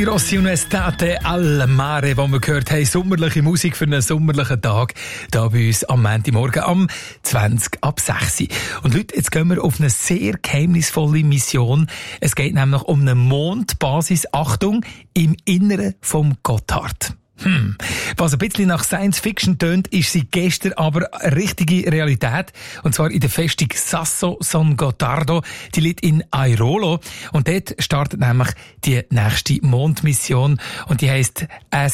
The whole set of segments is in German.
Giovanni Rossi und Estate al Mare, wo wir gehört haben, sommerliche Musik für einen sommerlichen Tag, da bei uns am Montagmorgen am 6:20. Und Leute, jetzt gehen wir auf eine sehr geheimnisvolle Mission. Es geht nämlich um eine Mondbasis, Achtung, im Inneren vom Gotthard. Was ein bisschen nach Science Fiction tönt, ist sie gestern aber eine richtige Realität. Und zwar in der Festung Sasso San Gottardo. Die liegt in Airolo. Und dort startet nämlich die nächste Mondmission. Und die heisst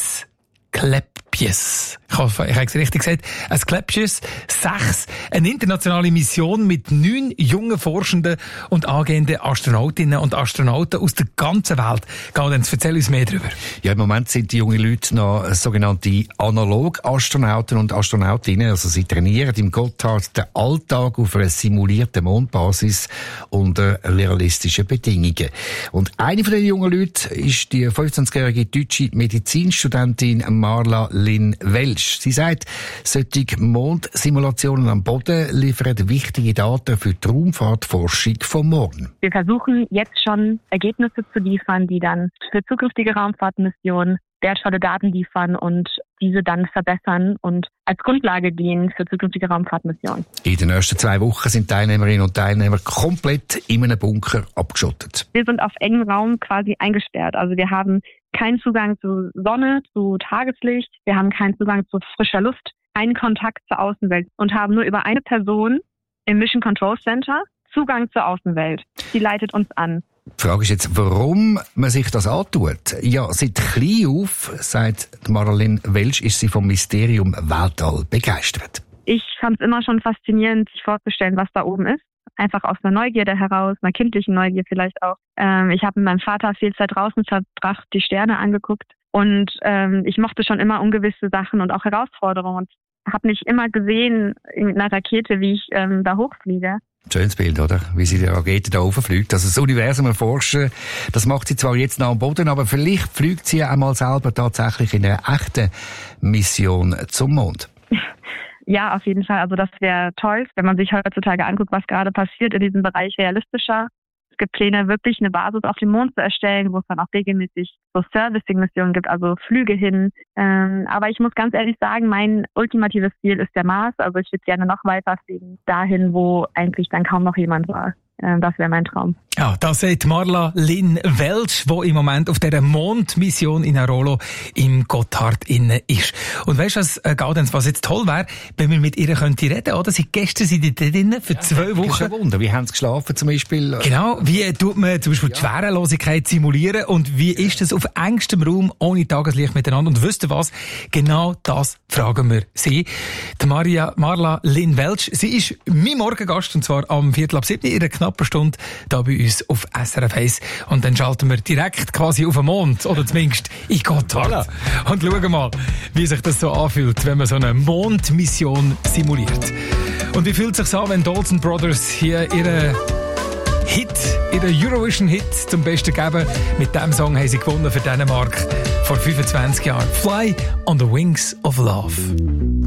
Asklepios. Ich hoffe, ich habe es richtig gesagt. Asklepios 6. Eine internationale Mission mit 9 jungen Forschenden und angehenden Astronautinnen und Astronauten aus der ganzen Welt. Gaudenz, erzähl uns mehr darüber. Ja, im Moment sind die jungen Leute noch sogenannte Analog-Astronauten und Astronautinnen. Also sie trainieren im Gotthard den Alltag auf einer simulierten Mondbasis unter realistischen Bedingungen. Und eine von den jungen Leuten ist die 25-jährige deutsche Medizinstudentin Marla Lynn Welsch. Sie sagt, solche Mondsimulationen am Boden liefern wichtige Daten für die Raumfahrtforschung vom Morgen. Wir versuchen jetzt schon Ergebnisse zu liefern, die dann für zukünftige Raumfahrtmissionen wertvolle Daten liefern und diese dann verbessern und als Grundlage dienen für zukünftige Raumfahrtmissionen. In den ersten 2 Wochen sind Teilnehmerinnen und Teilnehmer komplett in einem Bunker abgeschottet. Wir sind auf engem Raum quasi eingesperrt. Also wir haben keinen Zugang zu Sonne, zu Tageslicht. Wir haben keinen Zugang zu frischer Luft, keinen Kontakt zur Außenwelt und haben nur über eine Person im Mission Control Center Zugang zur Außenwelt. Sie leitet uns an. Die Frage ist jetzt, warum man sich das antut. Ja, seit klein auf, sagt Marla-Lynn Welsch, ist sie vom Mysterium Weltall begeistert. Ich fand es immer schon faszinierend, sich vorzustellen, was da oben ist. Einfach aus einer Neugierde heraus, einer kindlichen Neugier vielleicht auch. Ich habe mit meinem Vater viel Zeit draußen verbracht, die Sterne angeguckt. Und ich mochte schon immer ungewisse Sachen und auch Herausforderungen. Und habe mich immer gesehen in einer Rakete, wie ich da hochfliege. Schönes Bild, oder? Wie sie die Rakete da hochfliegt. Also das Universum erforschen, das macht sie zwar jetzt noch am Boden, aber vielleicht fliegt sie einmal selber tatsächlich in einer echten Mission zum Mond. Ja, auf jeden Fall. Also das wäre toll, wenn man sich heutzutage anguckt, was gerade passiert in diesem Bereich realistischer. Es gibt Pläne, wirklich eine Basis auf dem Mond zu erstellen, wo es dann auch regelmäßig so Servicing-Missionen gibt, also Flüge hin. Aber ich muss ganz ehrlich sagen, mein ultimatives Ziel ist der Mars. Also ich würde gerne noch weiter fliegen, dahin, wo eigentlich dann kaum noch jemand war. Das wäre mein Traum. Ja, das sagt Marla Lynn Welsch, die im Moment auf dieser Mondmission in Airolo im Gotthard inne ist. Und weisst du, Gaudenz, was jetzt toll wäre, wenn wir mit ihr reden könnten, oder? Gestern sind die da drinnen für 2 Wochen. Das ist ein Wunder. Wie haben sie geschlafen zum Beispiel? Genau. Wie tut man zum Beispiel die Schwerelosigkeit simulieren und wie ist das auf engstem Raum ohne Tageslicht miteinander? Und wisst ihr was? Genau das fragen wir sie. Die Marla Lynn Welsch, sie ist mein Morgengast und zwar am 6:45 in einer knappen Stunde da bei uns auf SRF 1. Und dann schalten wir direkt quasi auf den Mond, oder zumindest in Gotthard. Und schauen mal, wie sich das so anfühlt, wenn man so eine Mondmission simuliert. Und wie fühlt es sich an, wenn Dolson Brothers hier ihren Eurovision-Hit zum Besten geben? Mit diesem Song haben sie gewonnen für Dänemark vor 25 Jahren. Fly on the Wings of Love.